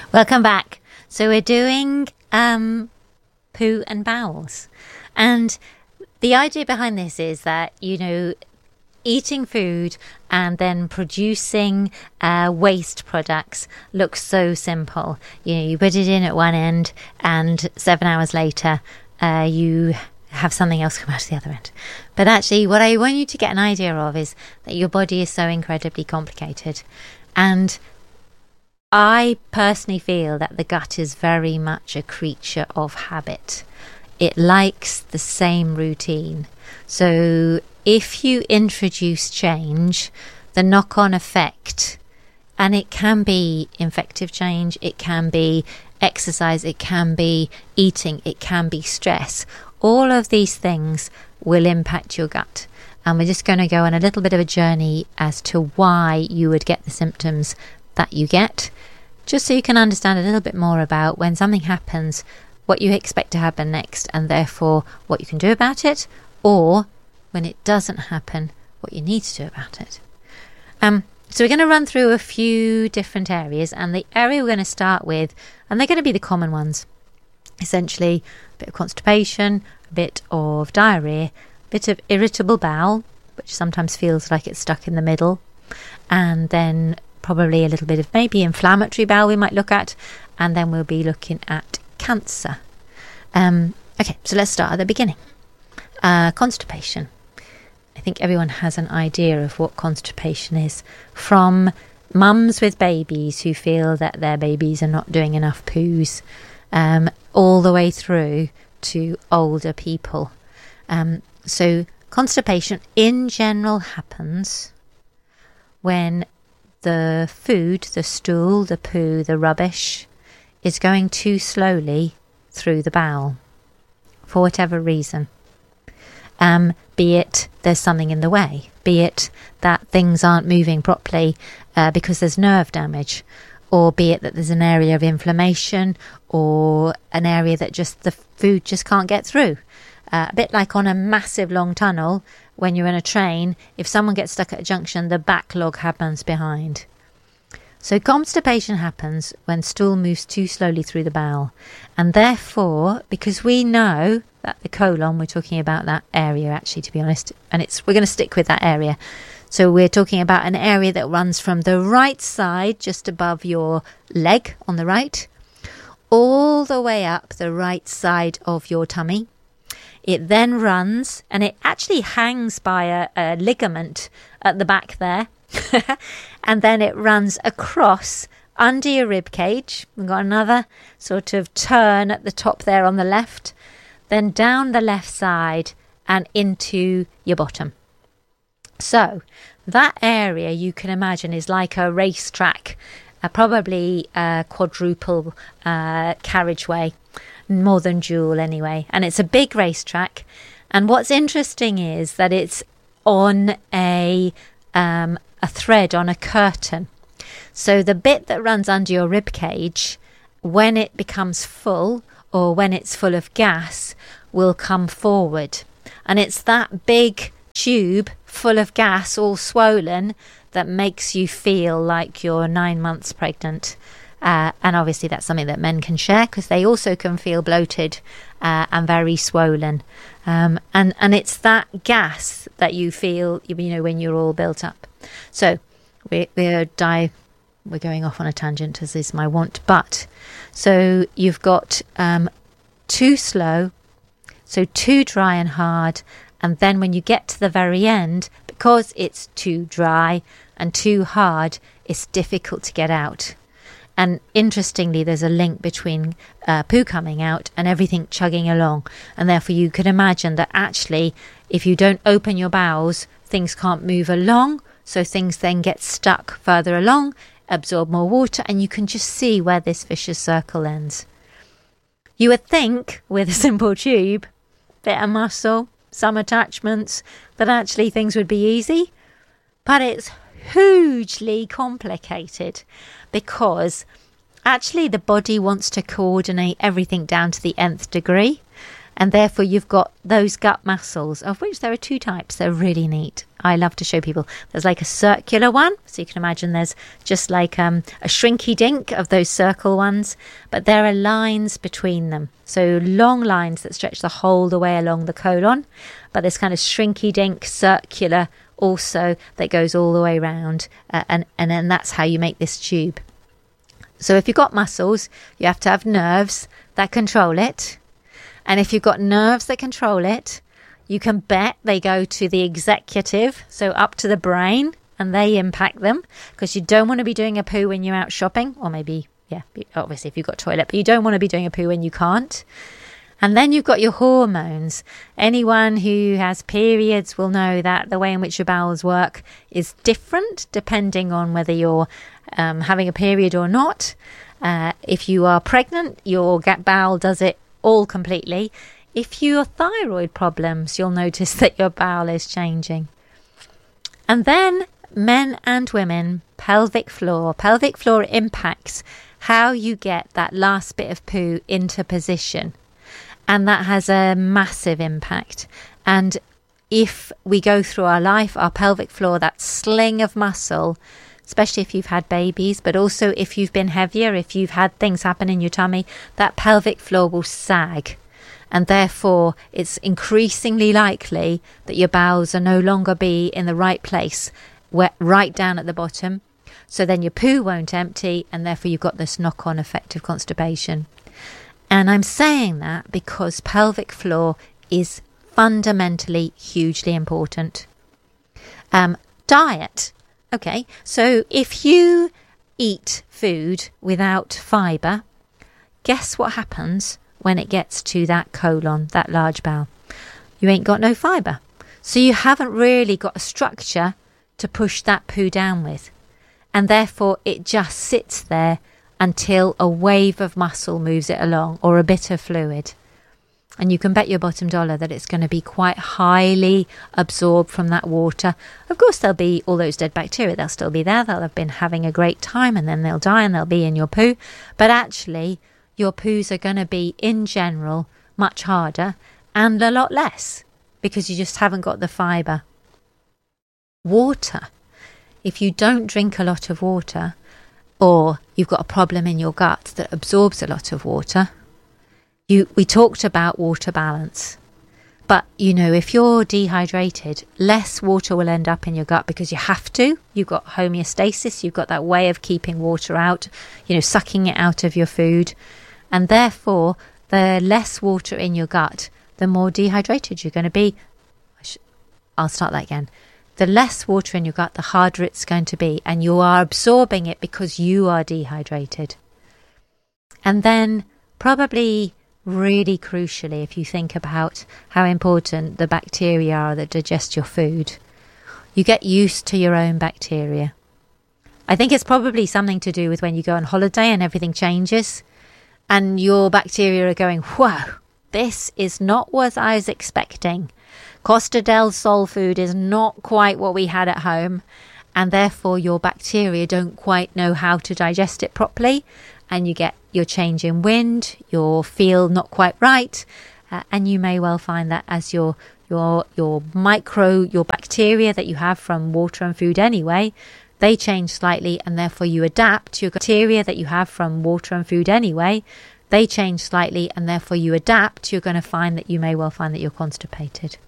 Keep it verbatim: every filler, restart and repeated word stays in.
Welcome back. So we're doing um, poo and bowels. And the idea behind this is that, you know, eating food and then producing uh, waste products looks so simple. You know, you put it in at one end and seven hours later uh, you have something else come out of the other end. But actually what I want you to get an idea of is that your body is so incredibly complicated. And I personally feel that the gut is very much a creature of habit. It likes the same routine. So if you introduce change, the knock-on effect, and it can be infective change, it can be exercise, it can be eating, it can be stress. All of these things will impact your gut. And we're just going to go on a little bit of a journey as to why you would get the symptoms that you get, just so you can understand a little bit more about when something happens, what you expect to happen next, and therefore what you can do about it, or when it doesn't happen, what you need to do about it. Um, so we're going to run through a few different areas, and the area we're going to start with, and they're going to be the common ones, essentially a bit of constipation, a bit of diarrhea, a bit of irritable bowel, which sometimes feels like it's stuck in the middle, and then probably a little bit of maybe inflammatory bowel we might look at, and then we'll be looking at cancer. Um, okay, so let's start at the beginning. Uh, constipation. I think everyone has an idea of what constipation is, from mums with babies who feel that their babies are not doing enough poos, um, all the way through to older people. Um, so constipation in general happens when the food, the stool, the poo, the rubbish is going too slowly through the bowel for whatever reason. Um, be it there's something in the way, be it that things aren't moving properly uh, because there's nerve damage, or be it that there's an area of inflammation, or an area that just the food just can't get through. Uh, a bit like on a massive long tunnel, when you're in a train, if someone gets stuck at a junction, the backlog happens behind. So constipation happens when stool moves too slowly through the bowel. And therefore, because we know that the colon, we're talking about that area actually, to be honest, and it's we're going to stick with that area. So we're talking about an area that runs from the right side, just above your leg on the right, all the way up the right side of your tummy. It then runs, and it actually hangs by a, a ligament at the back there. And then it runs across under your rib cage. We've got another sort of turn at the top there on the left. Then down the left side and into your bottom. So that area, you can imagine, is like a racetrack, uh, probably a quadruple uh, carriageway. More than dual anyway, and it's a big racetrack. And what's interesting is that it's on a um, a thread, on a curtain. So the bit that runs under your rib cage, when it becomes full, or when it's full of gas, will come forward, and it's that big tube full of gas, all swollen, that makes you feel like you're nine months pregnant. Uh, and obviously that's something that men can share, because they also can feel bloated uh, and very swollen. Um, and, and it's that gas that you feel, you know, when you're all built up. So we, we're, di- we're going off on a tangent, as is my wont. But so you've got um, too slow, so too dry and hard. And then when you get to the very end, because it's too dry and too hard, it's difficult to get out. And interestingly, there's a link between uh, poo coming out and everything chugging along. And therefore, you could imagine that actually, if you don't open your bowels, things can't move along. So things then get stuck further along, absorb more water, and you can just see where this vicious circle ends. You would think, with a simple tube, bit of muscle, some attachments, that actually things would be easy. But it's hugely complicated, because actually the body wants to coordinate everything down to the nth degree. And therefore you've got those gut muscles, of which there are two types. They're really neat. I love to show people. There's like a circular one, so you can imagine there's just like um, a shrinky dink of those circle ones, but there are lines between them. So long lines that stretch the whole the way along the colon, but this kind of shrinky dink circular also that goes all the way around, uh, and, and then that's how you make this tube. So if you've got muscles, you have to have nerves that control it. And if you've got nerves that control it, you can bet they go to the executive, so up to the brain, and they impact them, because you don't want to be doing a poo when you're out shopping, or maybe, yeah, obviously if you've got a toilet, but you don't want to be doing a poo when you can't. And then you've got your hormones. Anyone who has periods will know that the way in which your bowels work is different depending on whether you're um, having a period or not. Uh, if you are pregnant, your gut bowel does it all completely. If you have thyroid problems, you'll notice that your bowel is changing. And then men and women, pelvic floor. Pelvic floor impacts how you get that last bit of poo into position. And that has a massive impact. And if we go through our life, our pelvic floor, that sling of muscle, especially if you've had babies, but also if you've been heavier, if you've had things happen in your tummy, that pelvic floor will sag. And therefore, it's increasingly likely that your bowels are no longer be in the right place, where, right down at the bottom. So then your poo won't empty, and therefore you've got this knock-on effect of constipation. And I'm saying that because pelvic floor is fundamentally hugely important. Um, diet. Okay, so if you eat food without fibre, guess what happens when it gets to that colon, that large bowel? You ain't got no fibre. So you haven't really got a structure to push that poo down with. And therefore it just sits there until a wave of muscle moves it along, or a bit of fluid. And you can bet your bottom dollar that it's going to be quite highly absorbed from that water. Of course, there'll be all those dead bacteria. They'll still be there. They'll have been having a great time, and then they'll die and they'll be in your poo. But actually, your poos are going to be, in general, much harder and a lot less, because you just haven't got the fibre. Water. If you don't drink a lot of water, or you've got a problem in your gut that absorbs a lot of water, you we talked about water balance. But, you know, if you're dehydrated, less water will end up in your gut because you have to. You've got homeostasis. You've got that way of keeping water out, you know, sucking it out of your food. And therefore, the less water in your gut, the more dehydrated you're going to be. I'll start that again. The less water in your gut, the harder it's going to be. And you are absorbing it because you are dehydrated. And then probably really crucially, if you think about how important the bacteria are that digest your food, you get used to your own bacteria. I think it's probably something to do with when you go on holiday and everything changes and your bacteria are going, whoa, this is not what I was expecting. Costa del Sol food is not quite what we had at home, and therefore your bacteria don't quite know how to digest it properly, and you get your change in wind, you'll feel not quite right, uh, and you may well find that as your your your micro, your bacteria that you have from water and food anyway, they change slightly, and therefore you adapt to your bacteria that you have from water and food anyway, they change slightly, and therefore you adapt, you're going to find that you may well find that you're constipated.